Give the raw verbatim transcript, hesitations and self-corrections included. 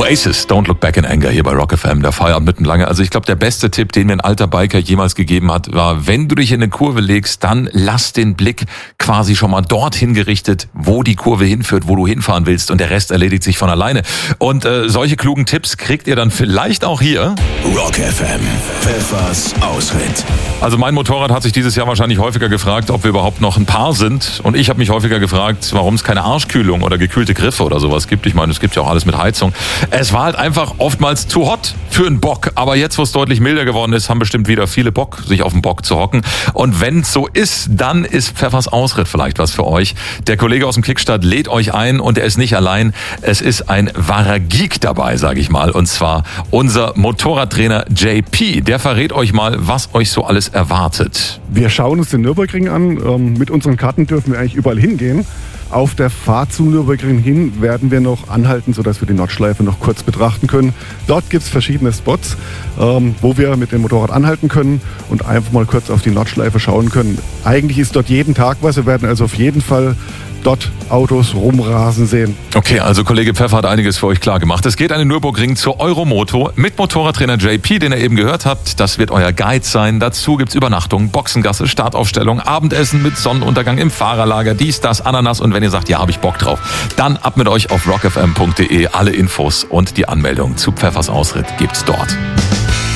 Oasis, Don't Look Back in Anger hier bei Rock F M, der Feierabend mitten lange. Also ich glaube, der beste Tipp, den mir ein alter Biker jemals gegeben hat, war, wenn du dich in eine Kurve legst, dann lass den Blick quasi schon mal dorthin gerichtet, wo die Kurve hinführt, wo du hinfahren willst, und der Rest erledigt sich von alleine. Und äh, solche klugen Tipps kriegt ihr dann vielleicht auch hier. Rock F M, Pfeffers Ausritt. Also mein Motorrad hat sich dieses Jahr wahrscheinlich häufiger gefragt, ob wir überhaupt noch ein Paar sind. Und ich habe mich häufiger gefragt, warum es keine Arschkühlung oder gekühlte Griffe oder sowas gibt. Ich meine, es gibt ja auch alles mit Heizung. Es war halt einfach oftmals zu hot für einen Bock. Aber jetzt, wo es deutlich milder geworden ist, haben bestimmt wieder viele Bock, sich auf den Bock zu hocken. Und wenn es so ist, dann ist Pfeffers Ausritt vielleicht was für euch. Der Kollege aus dem Kickstart lädt euch ein, und er ist nicht allein. Es ist ein wahrer Geek dabei, sage ich mal. Und zwar unser Motorradtrainer J P. Der verrät euch mal, was euch so alles erwartet. Wir schauen uns den Nürburgring an. Mit unseren Karten dürfen wir eigentlich überall hingehen. Auf der Fahrt zum Nürburgring hin werden wir noch anhalten, sodass wir die Nordschleife noch kurz betrachten können. Dort gibt es verschiedene Spots, ähm, wo wir mit dem Motorrad anhalten können und einfach mal kurz auf die Nordschleife schauen können. Eigentlich ist dort jeden Tag was. Wir werden also auf jeden Fall dort Autos rumrasen sehen. Okay, also Kollege Pfeffer hat einiges für euch klar gemacht. Es geht an den Nürburgring zur Euromoto mit Motorradtrainer J P, den ihr eben gehört habt. Das wird euer Guide sein. Dazu gibt's Übernachtung, Boxengasse, Startaufstellung, Abendessen mit Sonnenuntergang im Fahrerlager, dies, das, Ananas. Und wenn ihr sagt, ja, habe ich Bock drauf, dann ab mit euch auf rock f m punkt d e. Alle Infos und die Anmeldung zu Pfeffers Ausritt gibt's dort.